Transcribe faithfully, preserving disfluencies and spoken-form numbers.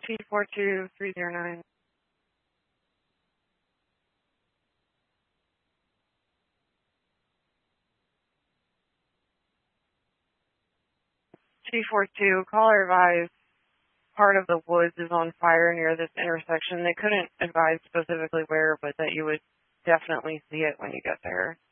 T four two three zero nine. T four two, caller advised part of the woods is on fire near this intersection. They couldn't advise specifically where, but that you would definitely see it when you get there.